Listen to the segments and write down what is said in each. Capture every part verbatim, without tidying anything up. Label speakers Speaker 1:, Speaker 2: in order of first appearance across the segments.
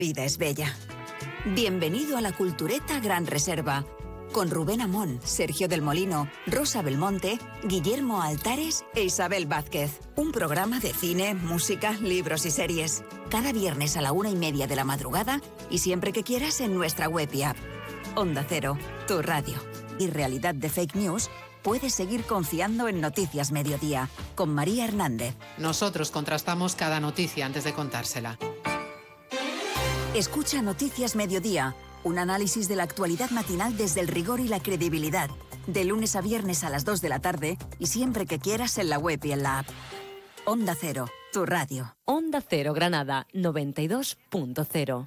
Speaker 1: Vida es bella. Bienvenido a la Cultureta Gran Reserva, con Rubén Amón, Sergio del Molino, Rosa Belmonte, Guillermo Altares e Isabel Vázquez. Un programa de cine, música, libros y series. Cada viernes a la una y media de la madrugada y siempre que quieras en nuestra web y app. Onda Cero, tu radio. Y Realidad de Fake News, puedes seguir confiando en Noticias Mediodía, con María Hernández.
Speaker 2: Nosotros contrastamos cada noticia antes de contársela.
Speaker 1: Escucha Noticias Mediodía, un análisis de la actualidad matinal desde el rigor y la credibilidad. De lunes a viernes a las dos de la tarde y siempre que quieras en la web y en la app. Onda Cero, tu radio.
Speaker 3: Onda Cero Granada, noventa y dos punto cero.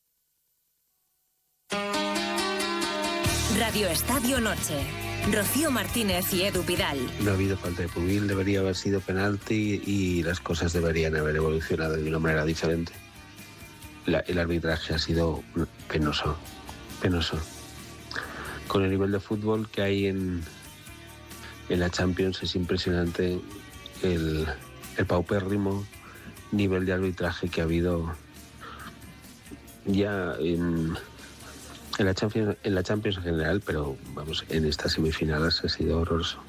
Speaker 4: Radio Estadio Noche. Rocío Martínez y Edu Pidal.
Speaker 5: No ha habido falta de Pubil, debería haber sido penalti y las cosas deberían haber evolucionado de una manera diferente. La, el arbitraje ha sido penoso, penoso. Con el nivel de fútbol que hay en, en la Champions es impresionante el, el paupérrimo nivel de arbitraje que ha habido ya en, en, la Champions, en la Champions en general, pero vamos, en estas semifinales ha sido horroroso.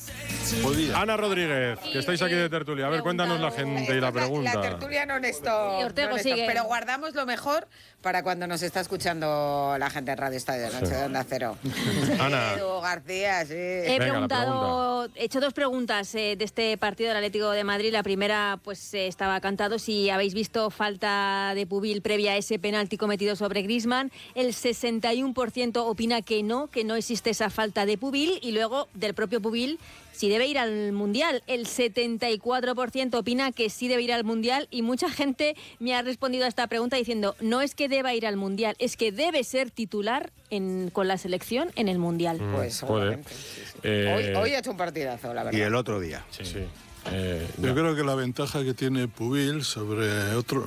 Speaker 6: Ana Rodríguez, que estáis aquí de tertulia. A ver, cuéntanos la gente y la pregunta.
Speaker 7: La tertulia no Néstor,
Speaker 3: Y Ortego
Speaker 7: no Néstor,
Speaker 3: sigue.
Speaker 7: pero guardamos lo mejor para cuando nos está escuchando la gente en Radio Estadio de Noche
Speaker 6: Sí.
Speaker 7: de Onda Cero.
Speaker 6: Ana.
Speaker 7: Edu García, sí.
Speaker 3: He
Speaker 6: Venga, la
Speaker 3: preguntado, he hecho dos preguntas eh, de este partido del Atlético de Madrid. La primera, pues eh, estaba cantado si habéis visto falta de Pubil previa a ese penalti cometido sobre Griezmann. El sesenta y uno por ciento opina que no, que no existe esa falta de Pubil. Y luego, del propio Pubil, si debe ir al Mundial. El setenta y cuatro por ciento opina que sí debe ir al Mundial y mucha gente me ha respondido a esta pregunta diciendo no es que deba ir al Mundial, es que debe ser titular en, con la selección en el Mundial.
Speaker 6: Mm,
Speaker 7: Pues
Speaker 6: joder.
Speaker 7: seguramente, sí, sí.
Speaker 6: Eh,
Speaker 7: Hoy, hoy ha hecho un partidazo, la verdad.
Speaker 8: Y el otro día.
Speaker 6: Sí, sí. Eh,
Speaker 9: Yo
Speaker 6: ya.
Speaker 9: creo que la ventaja que tiene Pubil sobre otro,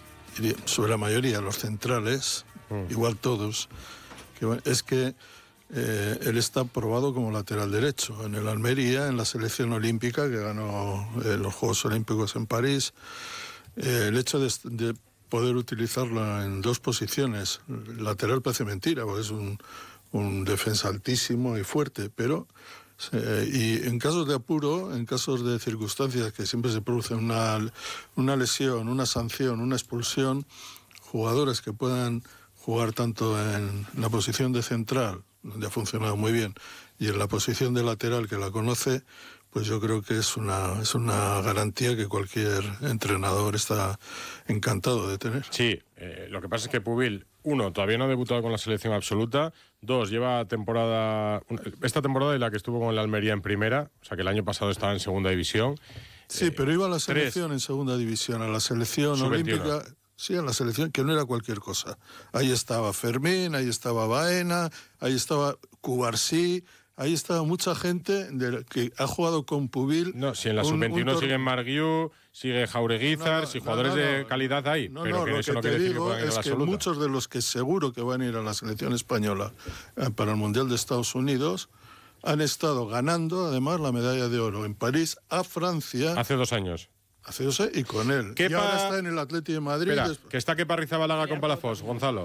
Speaker 9: sobre la mayoría de los centrales,
Speaker 6: Mm.
Speaker 9: igual todos, que es que eh, él está probado como lateral derecho en el Almería, en la selección olímpica que ganó eh, los Juegos Olímpicos en París. Eh, el hecho de, de poder utilizarlo en dos posiciones, lateral parece mentira, porque es un, un defensa altísimo y fuerte, pero eh, y en casos de apuro, en casos de circunstancias que siempre se produce una, una lesión, una sanción, una expulsión, jugadores que puedan jugar tanto en la posición de central, donde ha funcionado muy bien, y en la posición de lateral que la conoce, pues yo creo que es una, es una garantía que cualquier entrenador está encantado de tener.
Speaker 6: Sí, eh, lo que pasa es que Pubil, uno, todavía no ha debutado con la selección absoluta. Dos, lleva temporada, esta temporada y la que estuvo con el Almería en primera, o sea que el año pasado estaba en segunda división.
Speaker 9: Sí,
Speaker 6: Eh,
Speaker 9: pero iba a la
Speaker 6: tres.
Speaker 9: selección en segunda división, a la selección
Speaker 6: sub veintiuno.
Speaker 9: olímpica. Sí, a la selección, que no era cualquier cosa. Ahí estaba Fermín, ahí estaba Baena, ahí estaba Cubarsí, ahí estaba mucha gente de, que ha jugado con Pubil.
Speaker 6: No, si en la
Speaker 9: un-
Speaker 6: sub veintiuno
Speaker 9: un tor-
Speaker 6: sigue Marguiú, sigue Jaureguizar,
Speaker 9: No, no,
Speaker 6: si
Speaker 9: no,
Speaker 6: jugadores
Speaker 9: no, no.
Speaker 6: de calidad hay,
Speaker 9: No,
Speaker 6: pero
Speaker 9: no,
Speaker 6: que
Speaker 9: lo
Speaker 6: eso
Speaker 9: que
Speaker 6: no
Speaker 9: te
Speaker 6: quiere decir que
Speaker 9: digo
Speaker 6: puedan ir a
Speaker 9: es
Speaker 6: la
Speaker 9: que
Speaker 6: absoluta.
Speaker 9: muchos de los que seguro que van a ir a la selección española eh, para el Mundial de Estados Unidos han estado ganando, además, la medalla de oro en París a Francia
Speaker 6: Hace dos años.
Speaker 9: hace dos años y con él.
Speaker 6: Kepa-
Speaker 9: Y ahora está en el Atlético de Madrid.
Speaker 6: Espera,
Speaker 9: des-
Speaker 6: que está Kepa Arrizabalaga con Palafox, Gonzalo.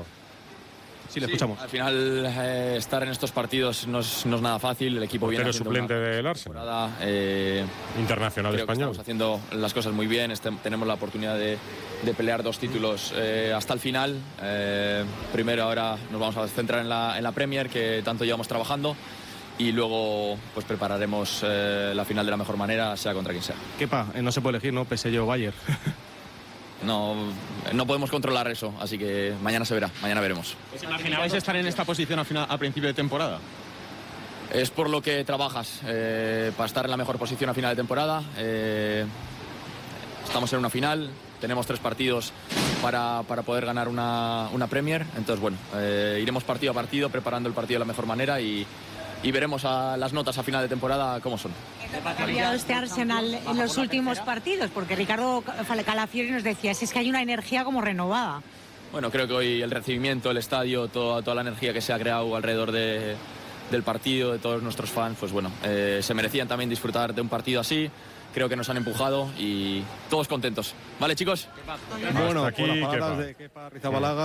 Speaker 10: Sí, le escuchamos. Al final, eh, estar en estos partidos no es, no es nada fácil. El equipo viene
Speaker 6: Portero
Speaker 10: haciendo
Speaker 6: suplente
Speaker 10: una
Speaker 6: del Arsenal.
Speaker 10: temporada. Eh,
Speaker 6: Internacional
Speaker 10: creo que
Speaker 6: español.
Speaker 10: estamos haciendo las cosas muy bien. Este- tenemos la oportunidad de, de pelear dos títulos eh, hasta el final. Eh, primero, ahora nos vamos a centrar en la, en la Premier, que tanto llevamos trabajando. Y luego pues prepararemos eh, la final de la mejor manera, sea contra quien sea.
Speaker 11: Kepa, eh, no se puede elegir, ¿no? P S G o Bayern.
Speaker 10: No, no podemos controlar eso, así que mañana se verá, mañana veremos.
Speaker 11: ¿Os imaginabais estar en esta posición al final, a principio de temporada?
Speaker 10: Es por lo que trabajas, eh, para estar en la mejor posición a final de temporada. Eh, estamos en una final, tenemos tres partidos para, para poder ganar una, una Premier. Entonces, bueno, eh, iremos partido a partido, preparando el partido de la mejor manera y, y veremos a las notas a final de temporada cómo son.
Speaker 12: ¿Ha cambiado este Arsenal en los últimos partidos? Porque Ricardo Calafiori nos decía, si es que hay una energía como renovada.
Speaker 10: Bueno, creo que hoy el recibimiento, el estadio, toda, toda la energía que se ha creado alrededor de, del partido, de todos nuestros fans, pues bueno, eh, se merecían también disfrutar de un partido así. Creo que nos han empujado y todos contentos. ¿Vale, chicos?
Speaker 11: Bueno,
Speaker 6: aquí,
Speaker 11: con las palabras
Speaker 6: Kepa.
Speaker 11: de Kepa Arrizabalaga.